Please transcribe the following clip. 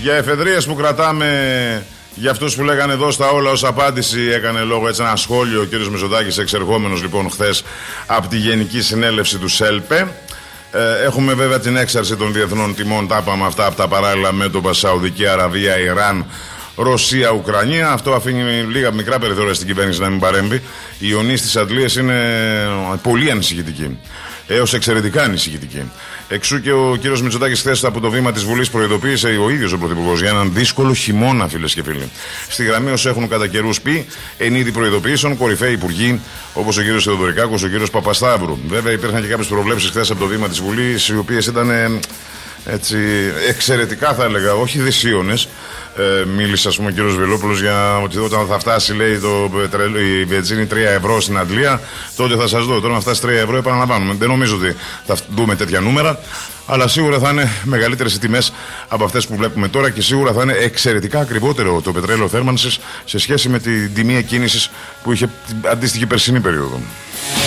Για εφεδρείες που κρατάμε, για αυτούς που λέγανε εδώ στα όλα ως απάντηση, έκανε λόγο έτσι ένα σχόλιο ο κύριος Μητσοτάκης, εξερχόμενος λοιπόν χθες από τη Γενική Συνέλευση του ΣΕΛΠΕ. Έχουμε βέβαια την έξαρση των διεθνών τιμών, τα είπαμε αυτά από τα παράλληλα μέτωπα Σαουδική Αραβία, Ιράν, Ρωσία, Ουκρανία. Αυτό αφήνει λίγα μικρά περιθώρια στην κυβέρνηση να μην παρέμβει. Οι ιονίες στις αντλίες είναι πολύ ανησυχητικοί, έως εξαιρετικά ανησυχητικοί. Εξού και ο κύριος Μητσοτάκης χθες από το βήμα της Βουλής προειδοποίησε ο ίδιος ο Πρωθυπουργός για έναν δύσκολο χειμώνα, φίλες και φίλοι. Στη γραμμή όσοι έχουν κατά καιρούς πει εν είδη προειδοποιήσεων κορυφαίοι υπουργοί όπως ο κύριος Θεοδωρικάκος, ο κύριος Παπασταύρου. Βέβαια υπήρχαν και κάποιες προβλέψεις χθες από το βήμα της Βουλής, οι οποίες ήταν έτσι εξαιρετικά, θα έλεγα, όχι δυσίωνες. Μίλησε, ας πούμε, ο κύριος Βελόπουλος για ότι όταν θα φτάσει, λέει, η βενζίνη 3 ευρώ στην Αγγλία, τότε θα σας δω. Τώρα να φτάσει 3 ευρώ, επαναλαμβάνουμε. Δεν νομίζω ότι θα δούμε τέτοια νούμερα, αλλά σίγουρα θα είναι μεγαλύτερες οι τιμές από αυτές που βλέπουμε τώρα και σίγουρα θα είναι εξαιρετικά ακριβότερο το πετρέλαιο θέρμανσης σε σχέση με την τιμή εκκίνησης που είχε την αντίστοιχη περσινή περίοδο.